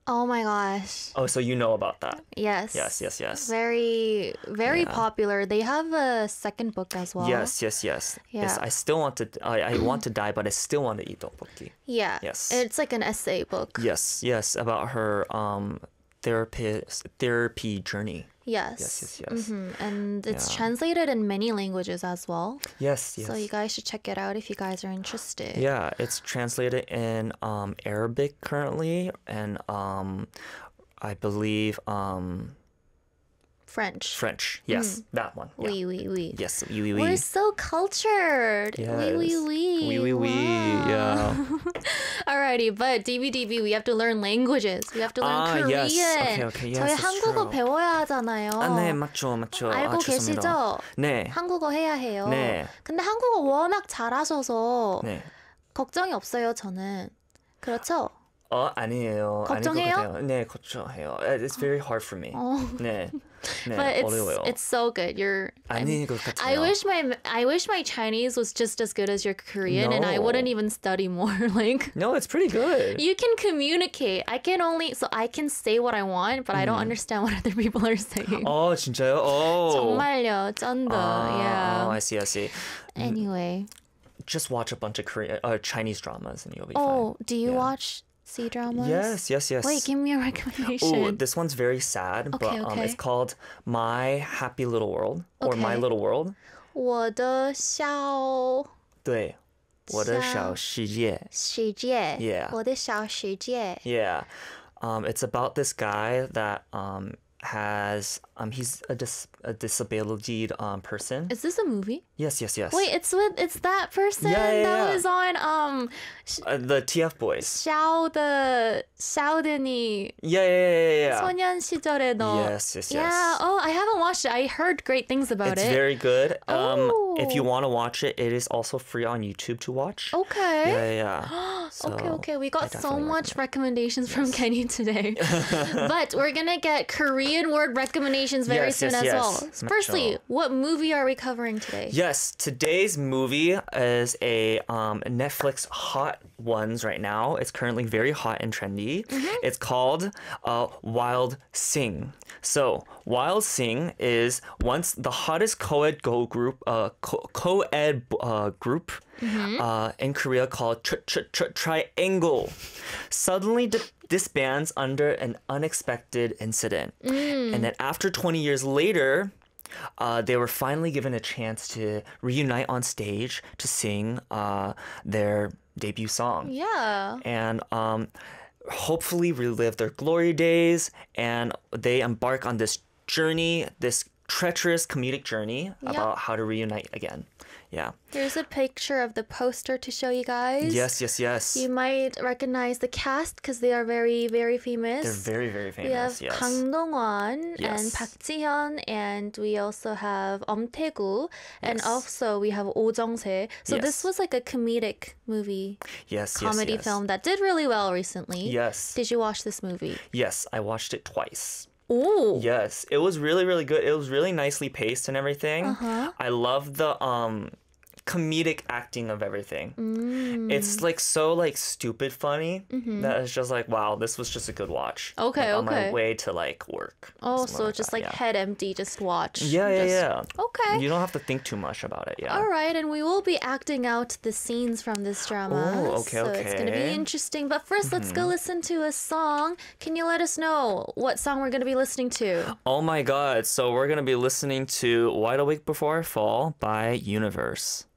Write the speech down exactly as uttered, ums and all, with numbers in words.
Oh my gosh. Oh, so you know about that. Yes. Yes, yes, yes. Very, very Yeah. popular. They have a second book as well. Yes, yes, yes. Yes, Yeah. I still want to I, I want to die, but I still want to eat tteokbokki. Yeah. Yes. It's like an essay book. Yes, yes, about her um therapist therapy journey. Yes. Yes, yes, yes. hmm And it's Yeah. translated in many languages as well. Yes, yes. So you guys should check it out if you guys are interested. Yeah, it's translated in um Arabic currently, and um I believe um French. French. Yes, that one. Yeah. Oui, oui, oui. Yes, oui, oui, oui. We're so cultured. Yes. Oui, oui, oui. Oui, oui, oui. Wow. Yeah. Alrighty, but D B D B, we have to learn languages. We have to learn Ah, Korean. yes. Okay, okay. Yes, 저희 that's 한국어 true. 배워야 하잖아요. 아, 네, 맞죠, 맞죠. 알고 아, 좋습니다. 계시죠? 네. 한국어 해야 해요. 네. 근데 한국어 워낙 잘하셔서 네. 걱정이 없어요, 저는. 그렇죠? 어, 아니에요. 걱정해요? 아닐 것 같아요. 네, 걱정해요. It's very hard for me. 어. 네. 네, But it's 어려워요. it's so good. You're 아닌 것 같아요. I wish my I wish my Chinese was just as good as your Korean, and I No. wouldn't even study more. Like No, it's pretty good. you can communicate. I can only so I can say what I want, but I don't understand what other people are saying. 어, 진짜요? 오. 정말요, 쩐다. Ah, Yeah. Oh, I see, I see. Anyway, Just watch a bunch of Korean, uh, Chinese dramas and you'll be oh, fine. do you Yeah. watch C dramas? Yes, yes, yes. Wait, give me a recommendation. Oh, this one's very sad, but Okay, um, okay. it's called My Happy Little World or My Okay. Little World. 我的小对，我的小小世界。 世界 Yeah. 我的小世界 Yeah, um, it's about this guy that um has um he's a dis a disability um person. Is this a movie? Yes, yes, yes. Wait, it's with it's that person Yeah, yeah, that yeah. was on um uh, the T F boys. 샤오 the 샤오드니 Yeah, yeah, yeah, yeah. yeah. 소년 시절에 너. Yes, yes, yes. Yeah. Oh, I haven't watched it. I heard great things about It's it. very good. Um, if you Oh. want to watch it, it is also free on YouTube to watch. Okay. Yeah, yeah. yeah. So, Okay, okay. We I got so definitely much recommend recommendations from Kenny today. But we're going to get Korean word recommendations very Yes, soon yes, as yes. well. Firstly, 맞죠. what movie are we covering today? Yes, today's movie is a um, Netflix hot ones right now. It's currently very hot and trendy. Mm-hmm. It's called uh, Wild Sing. So Wild Sing is once the hottest co-ed go group, uh, co- co-ed uh, group Mm-hmm. uh, in Korea called tr- tr- tr- Triangle suddenly di- disbands under an unexpected incident. Mm. And then after twenty years later, uh, they were finally given a chance to reunite on stage to sing uh, their debut song. Yeah. And um, hopefully relive their glory days. And they embark on this journey, this treacherous comedic journey about how to reunite again. Yeah. Here's a picture of the poster to show you guys. Yes, yes, yes. You might recognize the cast because they are very, very famous. They're very, very famous. We have yes. Kang Dong-won and Yes. Park Ji-hyun, and we also have Um Tae-gu, and Yes. also we have Oh Jung-se. So this Yes. was like a comedic movie, yes, comedy yes, yes. film that did really well recently. Yes. Did you watch this movie? Yes, I watched it twice. Oh. Yes, it was really, really good. It was really nicely paced and everything. Uh-huh. I love the um comedic acting of everything. Mm. It's like so like stupid funny that it's just like wow, this was just a good watch. Mm-hmm. Okay, like, on okay. my way to like work. Oh, something so just that, like yeah. head empty, just watch. Yeah, yeah, Just- yeah. Okay. You don't have to think too much about it. Yeah. All right, and we will be acting out the scenes from this drama. Oh, okay, so it's going to be okay. interesting. But 1st let's go listen to a song. Can you let us know what song we're going to be listening to? Oh my god! So we're gonna be listening to "Wide Awake Before I Fall" by Universe.